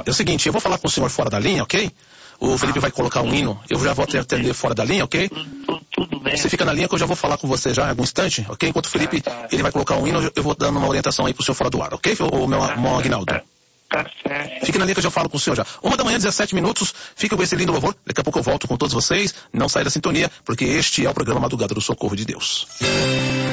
é o seguinte, eu vou falar com o senhor fora da linha, ok? O Felipe vai colocar um hino, eu já vou atender fora da linha, ok? Tudo bem. Você fica na linha que eu já vou falar com você já em algum instante, ok? Enquanto o Felipe, ele vai colocar um hino, eu vou dando uma orientação aí pro senhor fora do ar, ok? O meu irmão Aguinaldo. Tá certo. Fique na linha que eu já falo com o senhor já. 1h, 17 minutos, fica com esse lindo louvor, daqui a pouco eu volto com todos vocês, não saia da sintonia, porque este é o programa Madrugada do Socorro de Deus.